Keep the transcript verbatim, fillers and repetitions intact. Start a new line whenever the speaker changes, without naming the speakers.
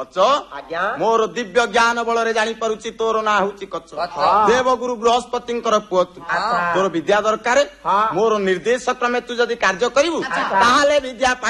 କଚ
ଆଜ୍ଞା
ମୋର ଦିବ୍ୟ ଜ୍ଞାନ ବଳରେ ଜାଣିପାରୁଛି ତୋର ନାଁ ହଉଛି କଚ ଦେବଗୁରୁ ବୃହସ୍ପତିଙ୍କର ପୁଅ ତୁ ତୋର ବିଦ୍ୟା ଦରକାର ମୋର ନିର୍ଦ୍ଦେଶ କ୍ରମେ ତୁ ଯଦି କାର୍ଯ୍ୟ କରିବୁ ତାହେଲେ ବିଦ୍ୟା